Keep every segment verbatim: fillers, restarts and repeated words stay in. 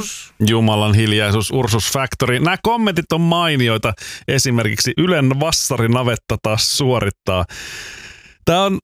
hiljaisuus. Jumalan hiljaisuus, Ursus Factory. Nämä kommentit on mainioita. Esimerkiksi Ylen vassarinavetta taas suorittaa. Tämä on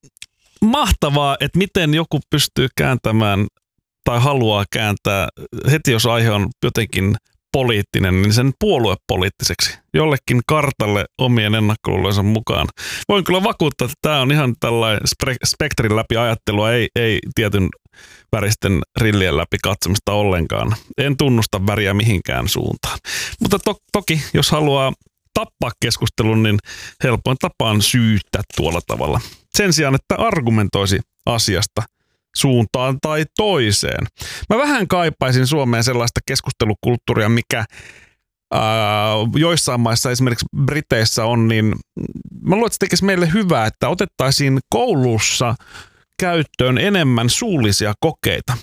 mahtavaa, että miten joku pystyy kääntämään tai haluaa kääntää heti, jos aihe on jotenkin poliittinen, niin sen puoluepoliittiseksi. Jollekin kartalle omien ennakkoluulensa mukaan. Voin kyllä vakuuttaa, että tämä on ihan tällainen spektrin läpi ajattelua, ei, ei tietyn väristen rillien läpi katsomista ollenkaan. En tunnusta väriä mihinkään suuntaan. Mutta to, toki, jos haluaa tappaa keskustelun, niin helpoin tapa on syyttää tuolla tavalla. Sen sijaan, että argumentoisi asiasta suuntaan tai toiseen. Mä vähän kaipaisin Suomeen sellaista keskustelukulttuuria, mikä ää, joissain maissa, esimerkiksi Briteissä on, niin mä luulen, että se tekisi meille hyvää, että otettaisiin koulussa käyttöön enemmän suullisia kokeita.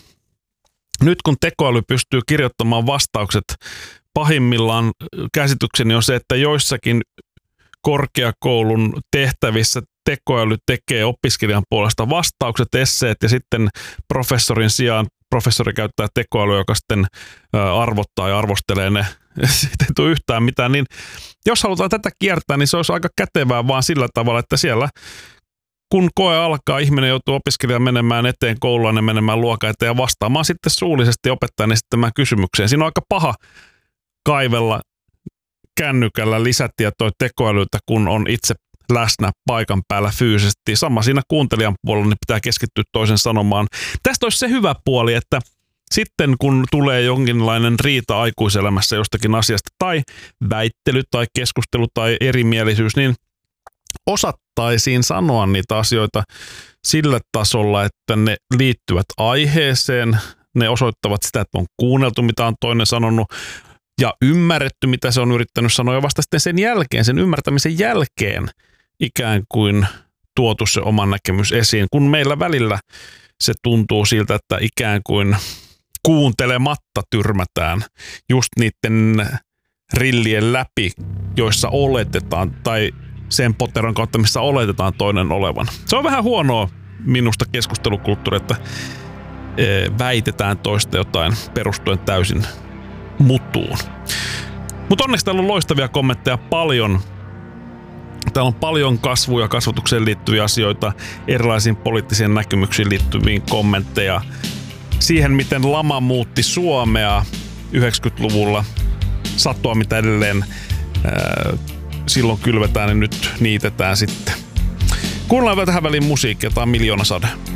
Nyt kun tekoäly pystyy kirjoittamaan vastaukset, pahimmillaan käsitykseni on se, että joissakin korkeakoulun tehtävissä tekoäly tekee opiskelijan puolesta vastaukset, esseet ja sitten professorin sijaan professori käyttää tekoälyä, joka sitten arvottaa ja arvostelee ne. Siitä ei tule yhtään mitään. Niin jos halutaan tätä kiertää, niin se olisi aika kätevää vaan sillä tavalla, että siellä kun koe alkaa, ihminen joutuu opiskelijan menemään eteen kouluun ja menemään luokan eteen ja vastaamaan sitten suullisesti opettajan esittämään kysymykseen. Siinä on aika paha kaivella kännykällä lisätietoa tekoälyltä, kun on itse läsnä paikan päällä fyysisesti. Sama siinä kuuntelijan puolella, niin pitää keskittyä toisen sanomaan. Tästä olisi se hyvä puoli, että sitten kun tulee jonkinlainen riita aikuiselämässä jostakin asiasta, tai väittely, tai keskustelu, tai erimielisyys, niin osattaisiin sanoa niitä asioita sillä tasolla, että ne liittyvät aiheeseen, ne osoittavat sitä, että on kuunneltu, mitä on toinen sanonut, ja ymmärretty, mitä se on yrittänyt sanoa, ja vasta sitten sen jälkeen, sen ymmärtämisen jälkeen ikään kuin tuotu se oma näkemys esiin, kun meillä välillä se tuntuu siltä, että ikään kuin kuuntelematta tyrmätään just niiden rillien läpi, joissa oletetaan, tai sen poteron kautta, missä oletetaan toinen olevan. Se on vähän huonoa minusta keskustelukulttuuri, että väitetään toista jotain perustuen täysin mutuun. Mutta onneksi täällä on loistavia kommentteja paljon. Täällä on paljon kasvuun ja kasvatukseen liittyviä asioita, erilaisiin poliittisiin näkemyksiin liittyviin kommentteja. Siihen, miten lama muutti Suomea yhdeksänkymmentäluvulla, sattua mitä edelleen ää, silloin kylvetään ja nyt niitetään sitten. Kuunnellaan vielä tähän väliin musiikkia, tämä on Miljoonasade.